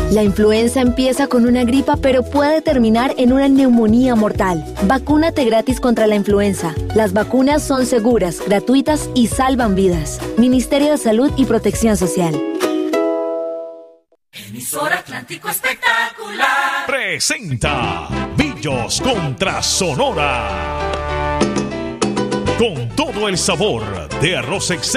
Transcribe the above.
La influenza empieza con una gripa, pero puede terminar en una neumonía mortal. Vacúnate gratis contra la influenza. Las vacunas son seguras, gratuitas y salvan vidas. Ministerio de Salud y Protección Social. Emisora Atlántico Espectacular presenta Billos contra Sonora. Con todo el sabor de arroz excelente.